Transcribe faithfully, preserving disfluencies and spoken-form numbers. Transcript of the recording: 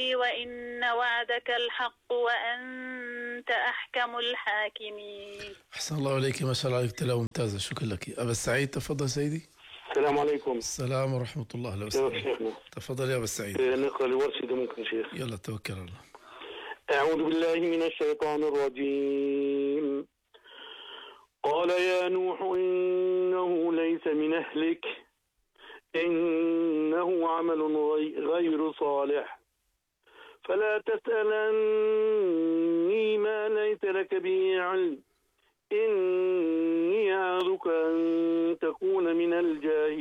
وإن وعدك الحق وأنت أحكم الحاكمين. أحسن الله عليك، ما شاء الله عليك، تلاوة ممتازة، شكرا لك. أبا السعيد تفضل سيدي. السلام عليكم. السلام ورحمة الله يا وبركاته. شيخنا تفضل يا أبا السعيد. نقرأ الورش إذا ممكن شيخ. يلا توكل على الله. أعوذ بالله من الشيطان الرجيم. قال يا نوح إنه ليس من أهلك إنه عمل غير صالح فلا تسألني ما ليس لك به علم إني أعظك أن تكون من الجاهلين.